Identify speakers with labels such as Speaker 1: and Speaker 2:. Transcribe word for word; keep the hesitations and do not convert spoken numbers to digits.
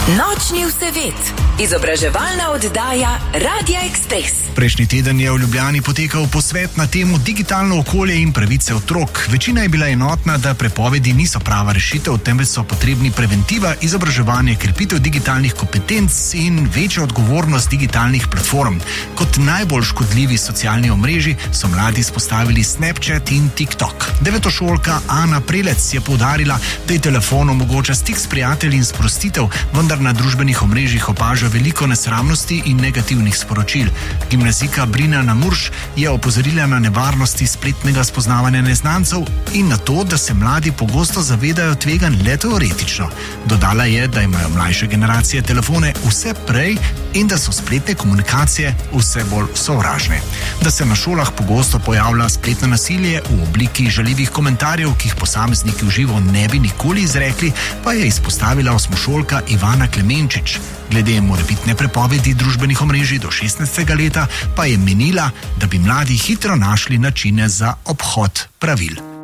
Speaker 1: Nočni vsevet, izobraževalna oddaja Radia Ekspres.
Speaker 2: Prejšnji teden je v Ljubljani potekal posvet na temo digitalno okolje in pravice otrok. Večina je bila enotna, da prepovedi niso prava rešitev, temveč so potrebni preventiva, izobraževanje, krepitev digitalnih kompetenc in večja odgovornost digitalnih platform. Kot najbolj škodljivi socialni omrežji so mladi izpostavili Snapchat in TikTok. Devetošolka Ana Prelec je poudarila, da je telefon omogoča stik s prijatelji in sprostitev, vendar na družbenih omrežjih opaža veliko nesramnosti in negativnih sporočil. Gimnazijka Brina Namurš je opozorila na nevarnosti spletnega spoznavanja neznancev in na to, da se mladi pogosto zavedajo tveganj le teoretično. Dodala je, da imajo mlajše generacije telefone vse prej in da so spletne komunikacije vse bolj sovražne. Da se na šolah pogosto pojavlja spletno nasilje v obliki žaljivih komentarjev, ki jih posamezniki v živo ne bi nikoli izrekli, pa je izpostavila osmošolka Ivana Klemenčič. Glede morebitne prepovedi družbenih omrežij do šestnajstega leta pa je menila, da bi mladi hitro našli načine za obhod pravil.